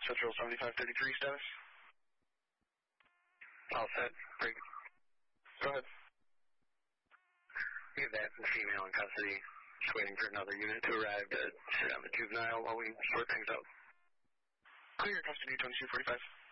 Central 7533 status. All set. Great. Go ahead. We have that female in custody. Just waiting for another unit to arrive to sit on the juvenile while we sort things out. Clear custody 2245.